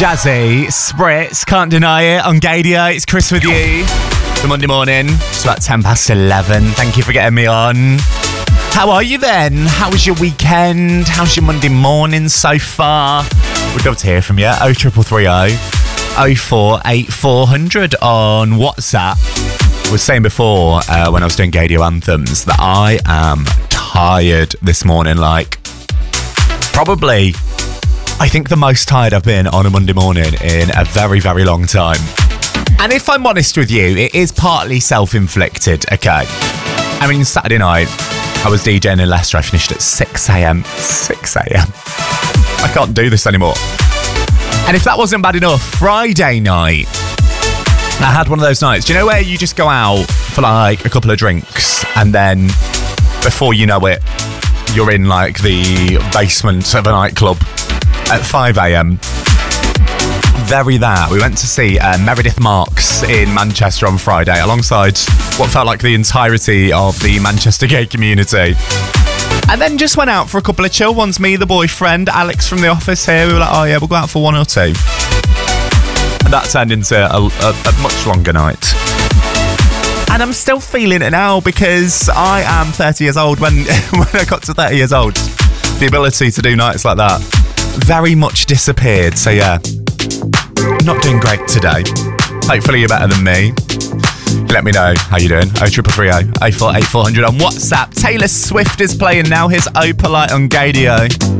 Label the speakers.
Speaker 1: Jazzy, Spritz, can't deny it. On Gadia, it's Chris with you. The Monday morning, it's about 11:10. Thank you for getting me on. How are you then? How was your weekend? How's your Monday morning so far? We'd love to hear from you. 0330 048400 on WhatsApp. I was saying before when I was doing Gadio Anthems that I am tired this morning. Probably, I think the most tired I've been on a Monday morning in a very, very long time. And if I'm honest with you, it is partly self-inflicted, okay? I mean, Saturday night, I was DJing in Leicester. I finished at 6am. 6am. I can't do this anymore. And if that wasn't bad enough, Friday night, I had one of those nights. Do you know where you just go out for a couple of drinks and then before you know it, you're in the basement of a nightclub at 5am? Very that. We went to see Meredith Marks in Manchester on Friday alongside what felt like the entirety of the Manchester gay community. And then just went out for a couple of chill ones. Me, the boyfriend, Alex from the office here. We were like, oh yeah, we'll go out for one or two. And that turned into a much longer night. And I'm still feeling it now because I am 30 years old. When I got to 30 years old, the ability to do nights like that very much disappeared. So yeah, not doing great today. Hopefully you're better than me. Let me know how you doing. 0330 048400 on WhatsApp. Taylor Swift is playing now. Here's Opalite on Gadio.